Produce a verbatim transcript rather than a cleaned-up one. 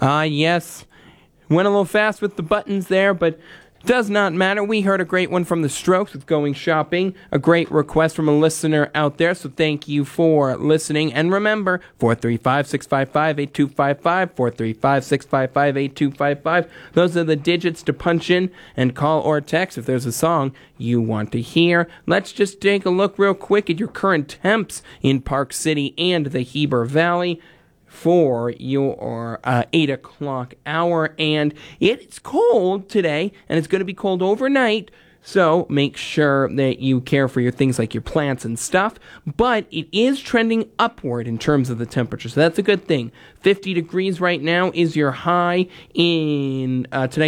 Ah, yes. Went a little fast with the buttons there, but does not matter. We heard a great one from the Strokes with Going Shopping, a great request from a listener out there, so thank you for listening. And remember, four three five, six five five, eight two five five, four three five, six five five, eight two five five. Those are the digits to punch in and call or text if there's a song you want to hear. Let's just take a look real quick at your current temps in Park City and the Heber Valley for your uh, eight o'clock hour. And it's cold today, and it's going to be cold overnight, so make sure that you care for your things like your plants and stuff. But it is trending upward in terms of the temperature, so that's a good thing. fifty degrees right now is your high in uh, tonight.